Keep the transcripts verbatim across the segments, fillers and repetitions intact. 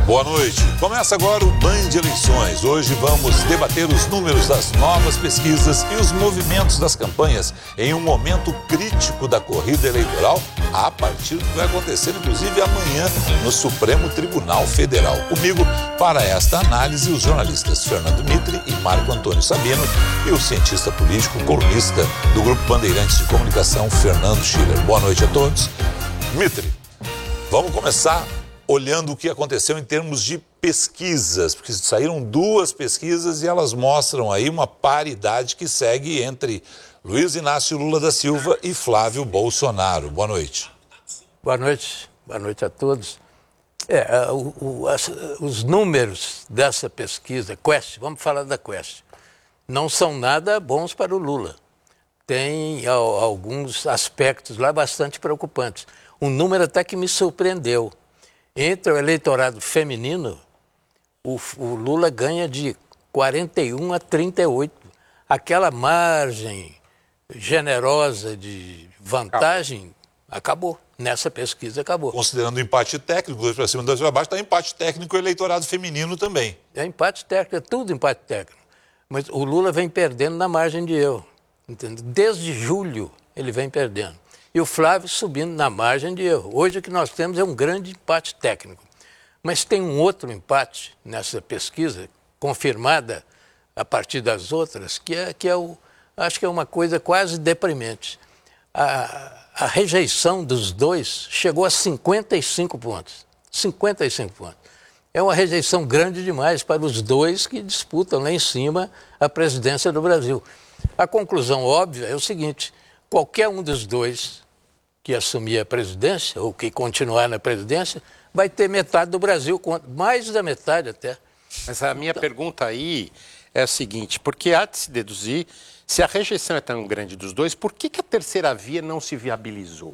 Boa noite. Começa agora o Band de Eleições. Hoje vamos debater os números das novas pesquisas e os movimentos das campanhas em um momento crítico da corrida eleitoral, a partir do que vai acontecer, inclusive, amanhã no Supremo Tribunal Federal. Comigo, para esta análise, os jornalistas Fernando Mitre e Marco Antônio Sabino e o cientista político, colunista do Grupo Bandeirantes de Comunicação, Fernando Schiller. Boa noite a todos. Mitre, vamos começar olhando o que aconteceu em termos de pesquisas, porque saíram duas pesquisas e elas mostram aí uma paridade que segue entre Luiz Inácio Lula da Silva e Flávio Bolsonaro. Boa noite. Boa noite, boa noite a todos. É, o, o, as, os números dessa pesquisa, Quest, vamos falar da Quest, não são nada bons para o Lula. Tem ó, alguns aspectos lá bastante preocupantes. Um número até que me surpreendeu. Entre o eleitorado feminino, o, o Lula ganha de quarenta e um a trinta e oito. Aquela margem generosa de vantagem acabou. acabou. Nessa pesquisa acabou. Considerando o empate técnico, dois para cima, dois para baixo, está empate técnico o eleitorado feminino também. É empate técnico, é tudo empate técnico. Mas o Lula vem perdendo na margem de erro. Entendeu? Desde julho ele vem perdendo. E o Flávio subindo na margem de erro. Hoje o que nós temos é um grande empate técnico. Mas tem um outro empate nessa pesquisa, confirmada a partir das outras, que é, que é o, acho que é uma coisa quase deprimente. A, a rejeição dos dois chegou a cinquenta e cinco pontos. cinquenta e cinco pontos. É uma rejeição grande demais para os dois que disputam lá em cima a presidência do Brasil. A conclusão óbvia é o seguinte: qualquer um dos dois que assumir a presidência, ou que continuar na presidência, vai ter metade do Brasil, mais da metade até. Mas a minha então... pergunta aí é a seguinte, porque há de se deduzir, se a rejeição é tão grande dos dois, por que, que a terceira via não se viabilizou?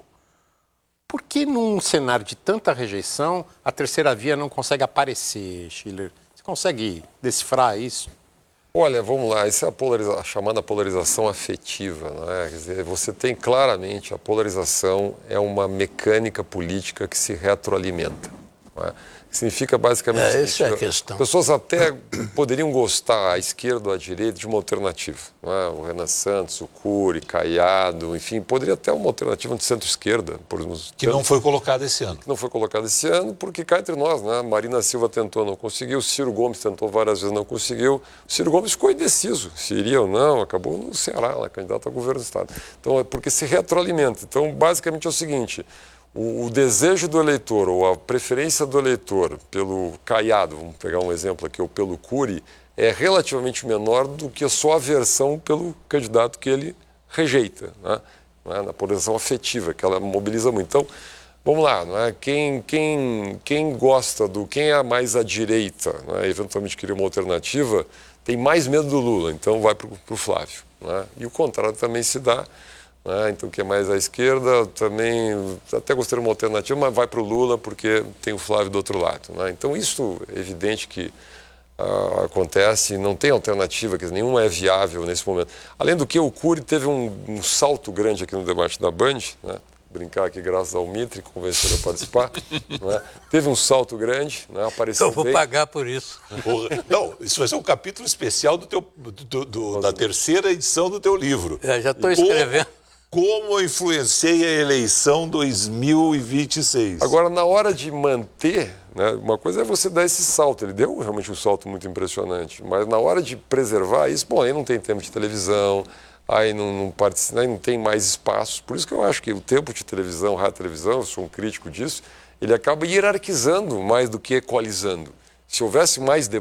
Por que num cenário de tanta rejeição, a terceira via não consegue aparecer, Schiller? Você consegue decifrar isso? Olha, vamos lá, isso é a, polariza- a chamada polarização afetiva, não é? Quer dizer, você tem claramente, a polarização é uma mecânica política que se retroalimenta, não é? Significa basicamente é, o seguinte, essa é a questão. Pessoas até poderiam gostar, à esquerda ou à direita, de uma alternativa, não é? O Renan Santos, o Cury, Caiado, enfim, poderia ter uma alternativa de centro-esquerda, por exemplo. Que não foi colocada esse ano. Que não foi colocada esse ano, porque cá entre nós, né? Marina Silva tentou, não conseguiu, Ciro Gomes tentou várias vezes, não conseguiu. O Ciro Gomes ficou indeciso se iria ou não, acabou no Ceará, lá, candidato a governo do Estado. Então, é porque se retroalimenta. Então, basicamente é o seguinte: o, o desejo do eleitor, ou a preferência do eleitor pelo Caiado, vamos pegar um exemplo aqui, ou pelo Cury, é relativamente menor do que a sua aversão pelo candidato que ele rejeita, né? Não é? Na polarização afetiva, que ela mobiliza muito. Então, vamos lá, não é? quem, quem, quem gosta do, quem é mais à direita, não é? Eventualmente queria uma alternativa, tem mais medo do Lula, então vai para o Flávio, não é? E o contrário também se dá, não é? Então quem é mais à esquerda também até gostaria de uma alternativa, mas vai para o Lula porque tem o Flávio do outro lado, não é? Então isso é evidente que Uh, acontece, não tem alternativa, quer dizer, nenhuma é viável nesse momento. Além do que, o Cury teve um, um salto grande aqui no debate da Band, né? Brincar aqui graças ao Mitre, convenceu a participar, não é? Teve um salto grande, né? Apareceu. Eu vou bem. pagar por isso. Não, isso vai ser um capítulo especial do teu, do, do, da terceira edição do teu livro. É, já estou escrevendo. Como, como eu influenciei a eleição dois mil e vinte e seis. Agora, na hora de manter, né, uma coisa é você dar esse salto, ele deu realmente um salto muito impressionante, mas na hora de preservar isso, bom, aí não tem tempo de televisão, aí não, não, participa, aí não tem mais espaço, por isso que eu acho que o tempo de televisão, rádio e televisão, eu sou um crítico disso, ele acaba hierarquizando mais do que equalizando. Se houvesse mais debate,